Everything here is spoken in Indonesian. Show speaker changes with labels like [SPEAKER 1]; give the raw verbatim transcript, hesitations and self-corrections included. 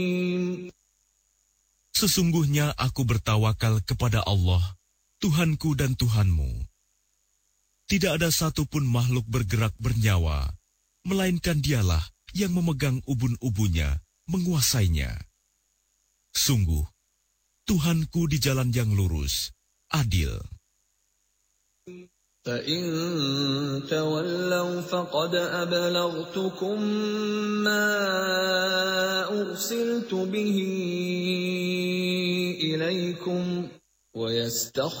[SPEAKER 1] Sesungguhnya aku bertawakal kepada Allah, Tuhanku dan Tuhanmu. Tidak ada satupun makhluk bergerak bernyawa, melainkan Dialah yang memegang ubun-ubunnya, menguasainya. Sungguh, Tuhanku di jalan yang lurus, adil.
[SPEAKER 2] فَإِن تَوَلَّوْا فَقَدْ أَبْلَغْتُكُم مَّا أُرْسِلْتُ بِهِ إِلَيْكُمْ وَيَسْتَخْلِفُ